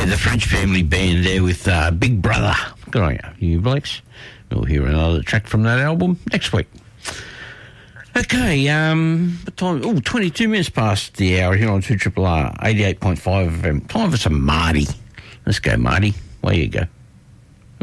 Yeah, the French Family Band there with Big Brother. Good on you blokes. We'll hear another track from that album next week. Okay, what time? Oh, 22 minutes past the hour here on 2RRR 88.5 FM. Time for some Marty. Let's go, Marty. Where you go?